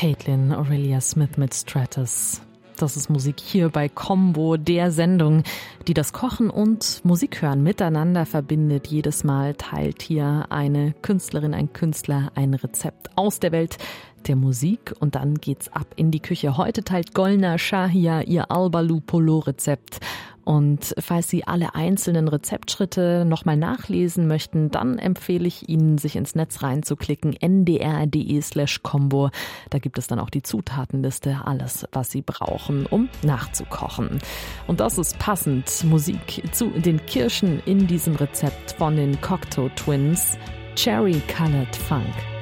Caitlin Aurelia Smith mit Stratus. Das ist Musik hier bei Combo, der Sendung, die das Kochen und Musikhören miteinander verbindet. Jedes Mal teilt hier eine Künstlerin, ein Künstler ein Rezept aus der Welt der Musik und dann geht's ab in die Küche. Heute teilt Golnar Shahia ihr Albalu Polo Rezept. Und falls Sie alle einzelnen Rezeptschritte nochmal nachlesen möchten, dann empfehle ich Ihnen, sich ins Netz reinzuklicken, ndr.de/combo. Da gibt es dann auch die Zutatenliste, alles, was Sie brauchen, um nachzukochen. Und das ist passend Musik zu den Kirschen in diesem Rezept von den Cocteau Twins, Cherry Colored Funk.